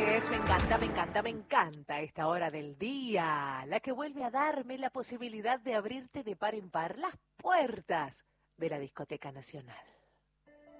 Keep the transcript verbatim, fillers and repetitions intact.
es, me encanta, me encanta, me encanta esta hora del día, la que vuelve a darme la posibilidad de abrirte de par en par las puertas de la Discoteca Nacional.